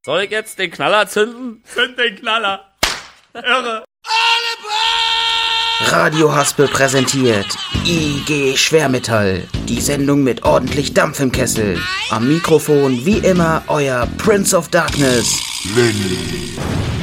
Soll ich jetzt den Knaller zünden? Zünd den Knaller. Irre. Radio Haspel präsentiert IG Schwermetall. Die Sendung mit ordentlich Dampf im Kessel. Am Mikrofon wie immer euer Prince of Darkness, Lenny.